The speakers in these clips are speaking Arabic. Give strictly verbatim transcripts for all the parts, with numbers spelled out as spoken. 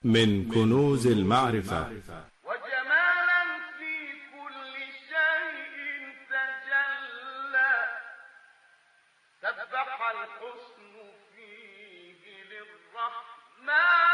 من كنوز المعرفة. وجمالا في كل شيء تجلى، سبح الحسن فيه للرحمن.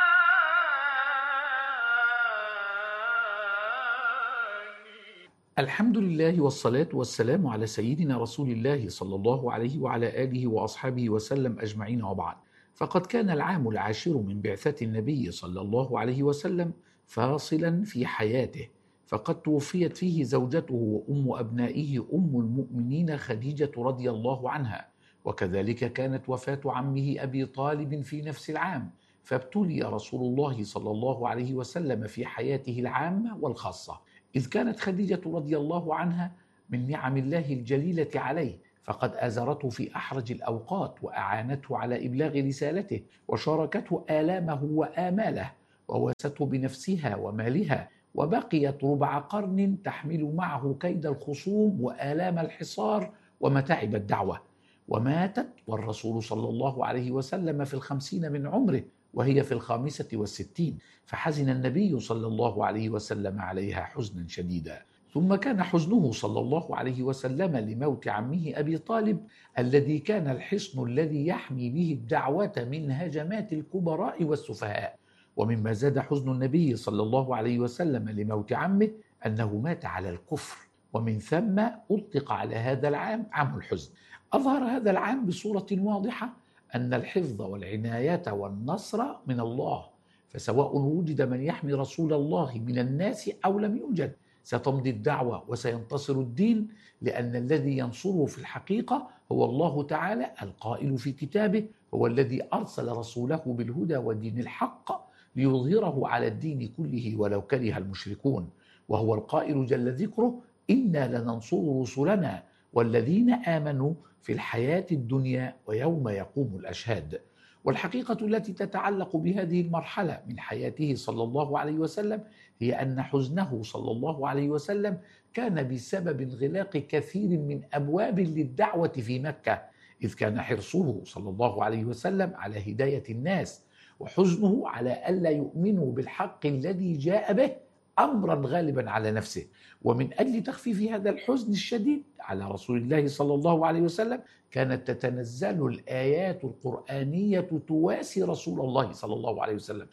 الحمد لله والصلاة والسلام على سيدنا رسول الله صلى الله عليه وعلى آله وأصحابه وسلم أجمعين، وبعد. فقد كان العام العاشر من بعثة النبي صلى الله عليه وسلم فاصلا في حياته، فقد توفيت فيه زوجته وأم أبنائه أم المؤمنين خديجة رضي الله عنها، وكذلك كانت وفاة عمه أبي طالب في نفس العام، فابتلي رسول الله صلى الله عليه وسلم في حياته العامة والخاصة، إذ كانت خديجة رضي الله عنها من نعم الله الجليلة عليه، فقد آزرته في أحرج الأوقات وأعانته على إبلاغ رسالته وشاركته آلامه وآماله وواسته بنفسها ومالها، وبقيت ربع قرن تحمل معه كيد الخصوم وآلام الحصار ومتاعب الدعوة، وماتت والرسول صلى الله عليه وسلم في الخمسين من عمره وهي في الخامسة والستين، فحزن النبي صلى الله عليه وسلم عليها حزنا شديدا. ثم كان حزنه صلى الله عليه وسلم لموت عمه أبي طالب الذي كان الحصن الذي يحمي به الدعوة من هجمات الكبراء والسفهاء. ومما زاد حزن النبي صلى الله عليه وسلم لموت عمه أنه مات على الكفر، ومن ثم أطلق على هذا العام عام الحزن. أظهر هذا العام بصورة واضحة أن الحفظ والعناية والنصر من الله، فسواء وجد من يحمي رسول الله من الناس أو لم يوجد ستمضي الدعوة وسينتصر الدين، لأن الذي ينصره في الحقيقة هو الله تعالى القائل في كتابه: هو الذي أرسل رسوله بالهدى ودين الحق ليظهره على الدين كله ولو كره المشركون، وهو القائل جل ذكره: إنا لننصر رسلنا والذين آمنوا في الحياة الدنيا ويوم يقوم الأشهاد. والحقيقة التي تتعلق بهذه المرحلة من حياته صلى الله عليه وسلم هي أن حزنه صلى الله عليه وسلم كان بسبب انغلاق كثير من أبواب للدعوة في مكة، إذ كان حرصه صلى الله عليه وسلم على هداية الناس، وحزنه على ألا يؤمنوا بالحق الذي جاء به أمرا غالبا على نفسه. ومن أجل تخفيف هذا الحزن الشديد على رسول الله صلى الله عليه وسلم كانت تتنزل الآيات القرآنية تواسي رسول الله صلى الله عليه وسلم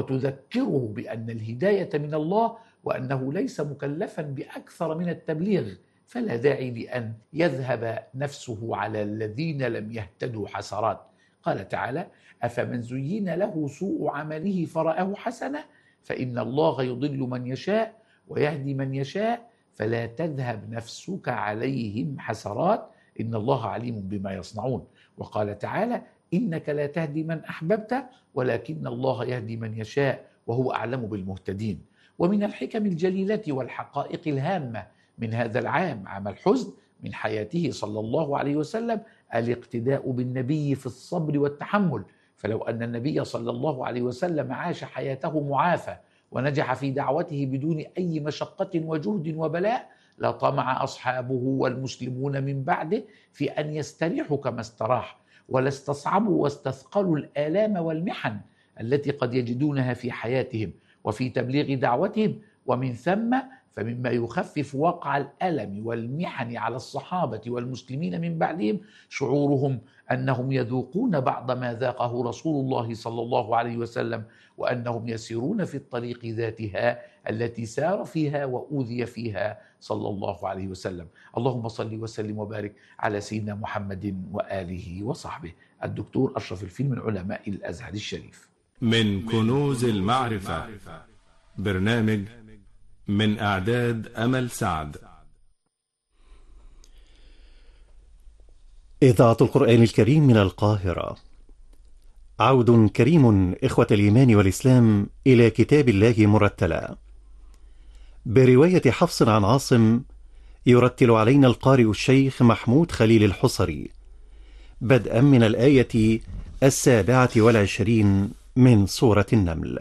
وتذكره بأن الهداية من الله، وأنه ليس مكلفا بأكثر من التبليغ، فلا داعي لأن يذهب نفسه على الذين لم يهتدوا حسرات. قال تعالى: أفمن زين له سوء عمله فرآه حسنة فإن الله يضل من يشاء ويهدي من يشاء فلا تذهب نفسك عليهم حسرات إن الله عليم بما يصنعون. وقال تعالى: إنك لا تهدي من أحببت ولكن الله يهدي من يشاء وهو أعلم بالمهتدين. ومن الحكم الجليلة والحقائق الهامة من هذا العام، عام الحزن، من حياته صلى الله عليه وسلم الاقتداء بالنبي في الصبر والتحمل، فلو أن النبي صلى الله عليه وسلم عاش حياته معافى ونجح في دعوته بدون أي مشقة وجهد وبلاء لطمع أصحابه والمسلمون من بعده في أن يستريحوا كما استراح، ولا استصعبوا واستثقلوا الآلام والمحن التي قد يجدونها في حياتهم وفي تبليغ دعوتهم. ومن ثم فمما يخفف وقع الألم والمحن على الصحابة والمسلمين من بعدهم شعورهم أنهم يذوقون بعض ما ذاقه رسول الله صلى الله عليه وسلم، وأنهم يسيرون في الطريق ذاتها التي سار فيها وأوذي فيها صلى الله عليه وسلم. اللهم صل وسلم وبارك على سيدنا محمد وآله وصحبه. الدكتور أشرف الفيل من علماء الأزهر الشريف. من كنوز المعرفة، برنامج من إعداد أمل سعد. إذاعة القرآن الكريم من القاهرة. عود كريم إخوة الإيمان والإسلام إلى كتاب الله مرتلا، برواية حفص عن عاصم، يرتل علينا القارئ الشيخ محمود خليل الحصري، بدءا من الآية السابعة والعشرين من سورة النمل.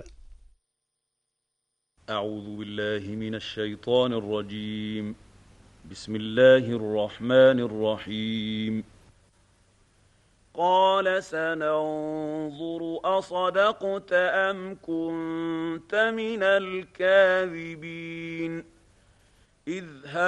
أعوذ بالله من الشيطان الرجيم. بسم الله الرحمن الرحيم. قال سننظر أصدقت أم كنت من الكاذبين اذهب